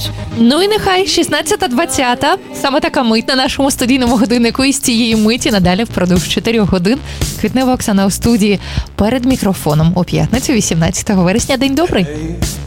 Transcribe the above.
Ну і нехай 16:20, саме така мить на нашому студійному годиннику, і з цієї миті надалі впродовж 4 годин Квітнева Оксана у студії перед мікрофоном у п'ятницю, 18 вересня. День добрий!